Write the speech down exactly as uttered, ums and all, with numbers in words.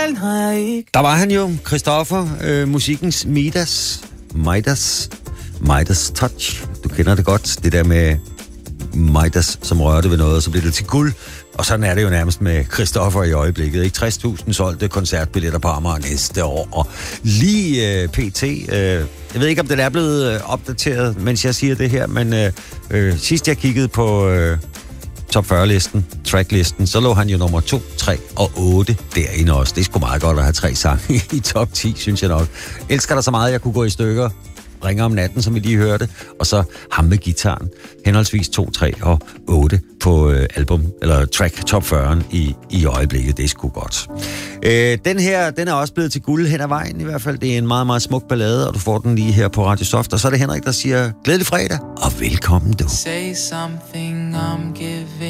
den har jeg ikke. Der var han jo, Christoffer, øh, musikkens Midas, Midas, Midas Touch. Du kender det godt, det der med Midas, som rørte ved noget, så blev det til guld. Og sådan er det jo nærmest med Christoffer i øjeblikket. Ikke? tres tusind solgte koncertbilletter på Amager næste år. Og lige øh, pt. Øh, jeg ved ikke, om det er blevet øh, opdateret, mens jeg siger det her, men øh, øh, sidst jeg kiggede på øh, top fyrre-listen, tracklisten, så lå han jo nummer to, tre og otte derinde også. Det er sgu meget godt at have tre sange i top ti, synes jeg nok. Elsker dig så meget, jeg kunne gå i stykker. Ringer om natten, som vi lige hørte, og så ham med gitaren. Henholdsvis to, tre og otte på øh, album, eller track top fyrre i, i øjeblikket. Det er sgu godt. Øh, den her, den er også blevet til guld hen ad vejen i hvert fald. Det er en meget, meget smuk ballade, og du får den lige her på Radio Soft. Og så er det Henrik, der siger glædelig fredag, og velkommen du. Say something, I'm giving